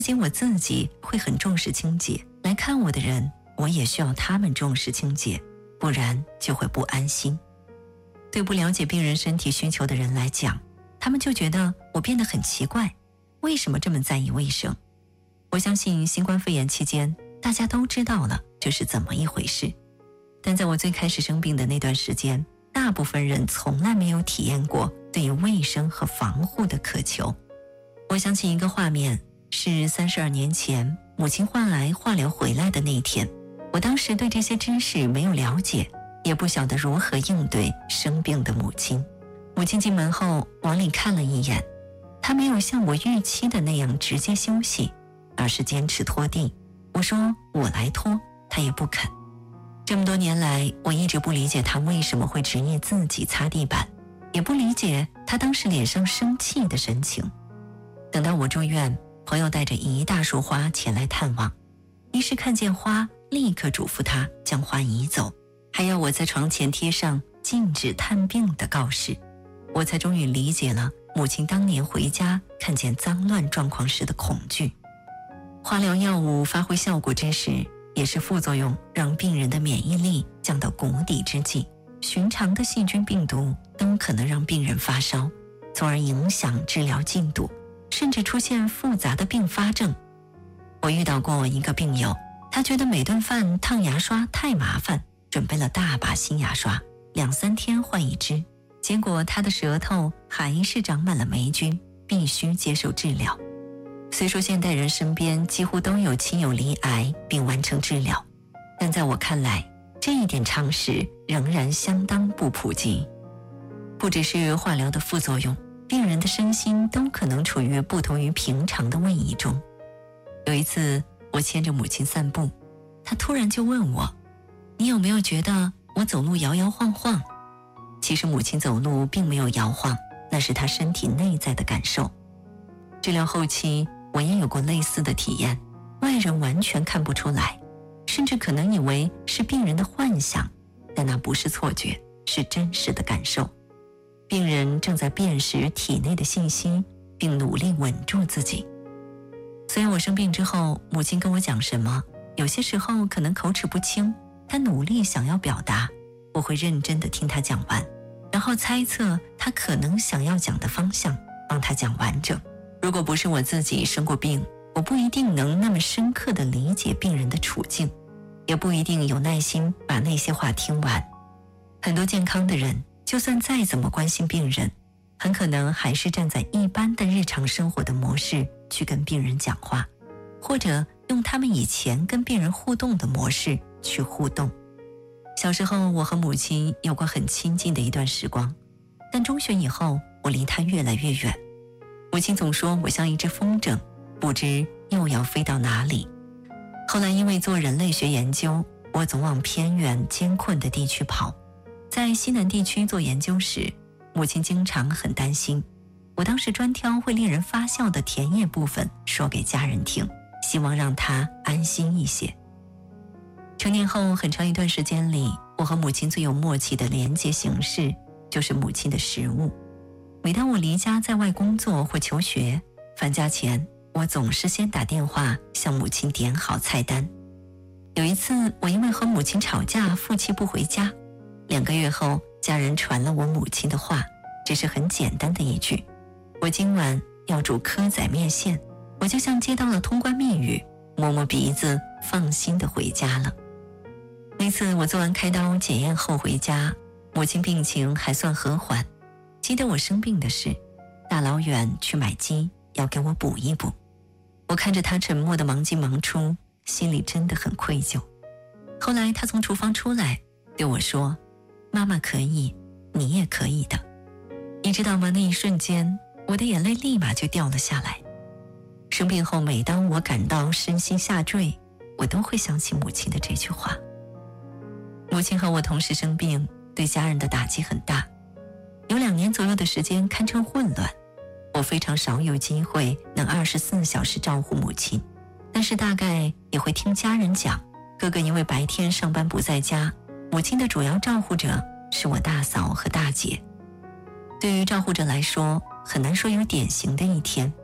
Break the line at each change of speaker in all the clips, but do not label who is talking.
仅我自己会很重视清洁，来看我的人，我也需要他们重视清洁，不然就会不安心。对不了解病人身体需求的人来讲，他们就觉得我变得很奇怪，为什么这么在意卫生？我相信新冠肺炎期间，大家都知道了这是怎么一回事。但在我最开始生病的那段时间，大部分人从来没有体验过对于卫生和防护的渴求。我想起一个画面，是32年前母亲患癌化疗回来的那一天。我当时对这些知识没有了解，也不晓得如何应对生病的母亲。母亲进门后往里看了一眼，她没有像我预期的那样直接休息，而是坚持拖地。我说我来拖，她也不肯。这么多年来，我一直不理解她为什么会执意自己擦地板，也不理解她当时脸上生气的神情。等到我住院，朋友带着一大束花前来探望，一是看见花立刻嘱咐她将花移走，还要我在床前贴上禁止探病的告示。我才终于理解了母亲当年回家看见脏乱状况时的恐惧。化疗药物发挥效果之时，也是副作用让病人的免疫力降到谷底之际，寻常的细菌病毒都可能让病人发烧，从而影响治疗进度，甚至出现复杂的并发症。我遇到过一个病友，他觉得每顿饭烫牙刷太麻烦，准备了大把新牙刷，2-3天换一支，结果他的舌头还是长满了霉菌，必须接受治疗。虽说现代人身边几乎都有亲友罹癌并完成治疗，但在我看来，这一点常识仍然相当不普及。不只是化疗的副作用，病人的身心都可能处于不同于平常的位移中。有一次，我牵着母亲散步，她突然就问我：“你有没有觉得我走路摇摇晃晃？”其实母亲走路并没有摇晃，那是她身体内在的感受。治疗后期，我也有过类似的体验，外人完全看不出来，甚至可能以为是病人的幻想，但那不是错觉，是真实的感受。病人正在辨识体内的信息，并努力稳住自己。所以我生病之后，母亲跟我讲什么，有些时候可能口齿不清，她努力想要表达，我会认真地听她讲完，然后猜测她可能想要讲的方向，帮她讲完整。如果不是我自己生过病，我不一定能那么深刻地理解病人的处境，也不一定有耐心把那些话听完。很多健康的人，就算再怎么关心病人，很可能还是站在一般的日常生活的模式去跟病人讲话，或者用他们以前跟病人互动的模式去互动。小时候，我和母亲有过很亲近的一段时光，但中学以后，我离她越来越远。母亲总说我像一只风筝，不知又要飞到哪里。后来因为做人类学研究，我总往偏远艰困的地区跑。在西南地区做研究时，母亲经常很担心。我当时专挑会令人发笑的田野部分说给家人听，希望让她安心一些。成年后很长一段时间里，我和母亲最有默契的连接形式就是母亲的食物。每当我离家在外工作或求学，返家前我总是先打电话向母亲点好菜单。有一次，我因为和母亲吵架负气不回家，2个月后，家人传了我母亲的话，只是很简单的一句：“我今晚要煮蚵仔面线。”我就像接到了通关密语，摸摸鼻子，放心地回家了。那次我做完开刀检验后回家，母亲病情还算和缓。记得我生病的事，大老远去买鸡，要给我补一补。我看着她沉默地忙进忙出，心里真的很愧疚。后来她从厨房出来，对我说：“妈妈可以，你也可以的。”你知道吗？那一瞬间，我的眼泪立马就掉了下来。生病后，每当我感到身心下坠，我都会想起母亲的这句话。母亲和我同时生病，对家人的打击很大。有2年左右的时间堪称混乱，我非常少有机会能24小时照顾母亲，但是大概也会听家人讲，哥哥因为白天上班不在家，母亲的主要照顾者是我大嫂和大姐。对于照顾者来说，很难说有典型的一天，不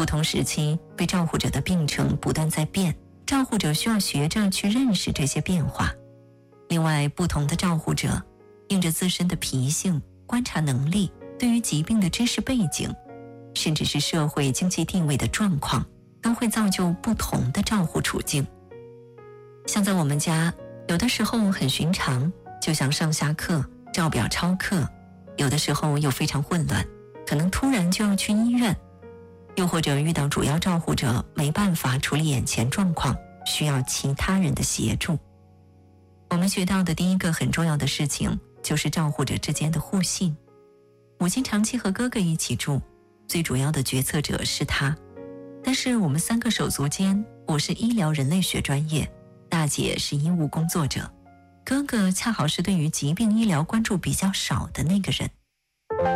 不同时期被照护者的病程不断在变，照护者需要学着去认识这些变化。另外，不同的照护者因着自身的脾性、观察能力、对于疾病的知识背景，甚至是社会经济地位的状况，都会造就不同的照护处境。像在我们家，有的时候很寻常，就像上下课、照表操课，有的时候又非常混乱，可能突然就要去医院，又或者遇到主要照护者没办法处理眼前状况，需要其他人的协助。我们学到的第一个很重要的事情，就是照护者之间的互信。母亲长期和哥哥一起住，最主要的决策者是他，但是我们3个手足间，我是医疗人类学专业，大姐是医务工作者，哥哥恰好是对于疾病医疗关注比较少的那个人。